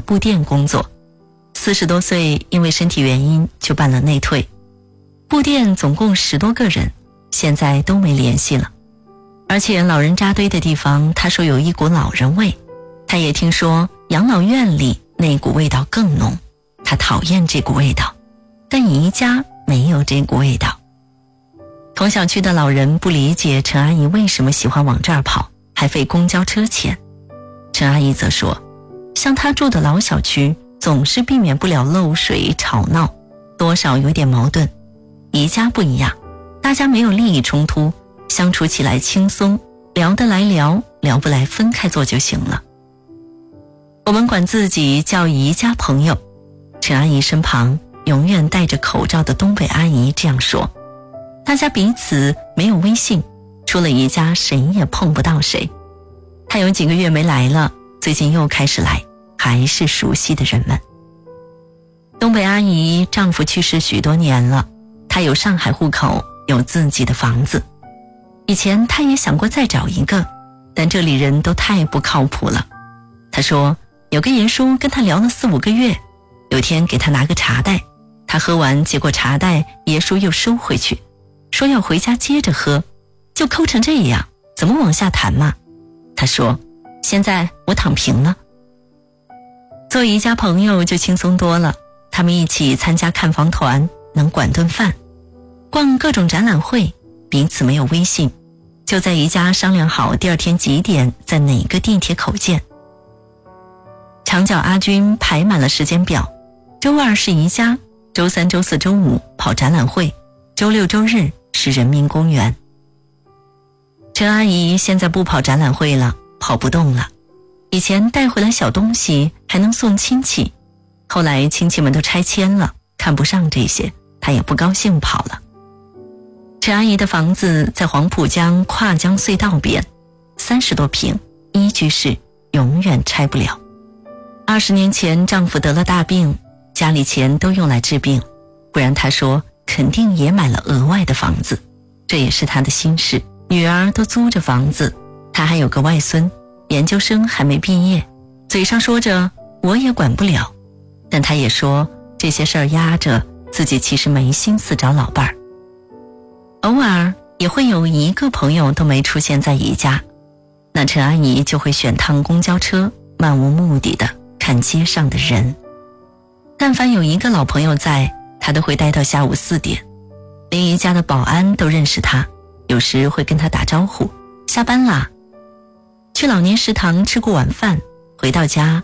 布店工作，40多岁因为身体原因就办了内退。布店总共10多个人，现在都没联系了。而且老人扎堆的地方，他说有一股老人味。他也听说养老院里那股味道更浓，他讨厌这股味道，但宜家没有这股味道。同小区的老人不理解陈阿姨为什么喜欢往这儿跑，还费公交车钱。陈阿姨则说，像她住的老小区总是避免不了漏水吵闹，多少有点矛盾。宜家不一样，大家没有利益冲突，相处起来轻松，聊得来聊，聊不来分开做就行了。我们管自己叫宜家朋友。陈阿姨身旁永远戴着口罩的东北阿姨这样说，大家彼此没有微信，除了宜家谁也碰不到谁。她有几个月没来了，最近又开始来，还是熟悉的人们。东北阿姨丈夫去世许多年了，她有上海户口，有自己的房子。以前她也想过再找一个，但这里人都太不靠谱了。她说有个爷叔跟她聊了4、5个月，有天给她拿个茶袋，她喝完，结果茶袋爷叔又收回去，说要回家接着喝，就抠成这样，怎么往下谈嘛？她说现在我躺平了。做宜家朋友就轻松多了，他们一起参加看房团，能管顿饭，逛各种展览会，彼此没有微信，就在宜家商量好第二天几点在哪个地铁口见。墙角阿军排满了时间表，周2是宜家，周3、周4、周5跑展览会，周6、周日是人民公园。陈阿姨现在不跑展览会了，跑不动了。以前带回来小东西还能送亲戚，后来亲戚们都拆迁了，看不上这些，她也不高兴跑了。陈阿姨的房子在黄浦江跨江隧道边，30多平，1居室，永远拆不了。20年前丈夫得了大病，家里钱都用来治病，不然她说肯定也买了额外的房子，这也是她的心事。女儿都租着房子，她还有个外孙，研究生还没毕业，嘴上说着我也管不了，但她也说这些事儿压着，自己其实没心思找老伴儿。偶尔也会有一个朋友都没出现在宜家，那陈阿姨就会选趟公交车，漫无目的的看街上的人。但凡有一个老朋友在，她都会待到下午4点，连宜家的保安都认识她，有时会跟她打招呼，下班啦。去老年食堂吃过晚饭，回到家